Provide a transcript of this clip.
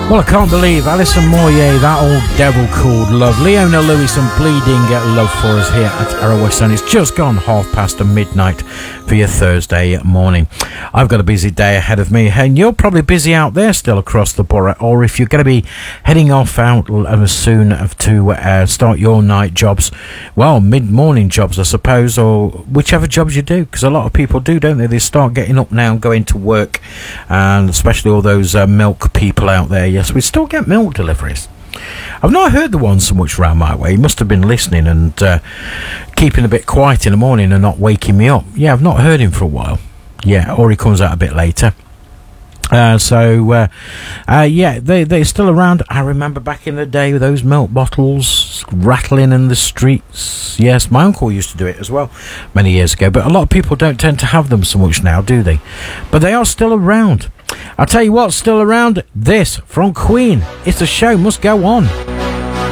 Well, I can't believe Alison Moyet, that old devil called love. Leona Lewis and Bleeding Love for us here at Arrow West, and it's just gone midnight for your Thursday morning. I've got a busy day ahead of me, and you're probably busy out there still across the borough, or if you're going to be heading off out as soon to start your night jobs, well, mid-morning jobs, I suppose, or whichever jobs you do, because a lot of people do, don't they? They start getting up now and going to work, and especially all those milk people out there. Yes, we still get milk deliveries. I've not heard the one so much round my way. He must have been listening and keeping a bit quiet in the morning and not waking me up. Yeah, I've not heard him for a while. Yeah, or he comes out a bit later. Yeah, they're still around. I remember back in the day with those milk bottles rattling in the streets. Yes, my uncle used to do it as well many years ago, but a lot of people don't tend to have them so much now, do they? But they are still around. I'll tell you what's still around. This from Queen. It's a show must go on.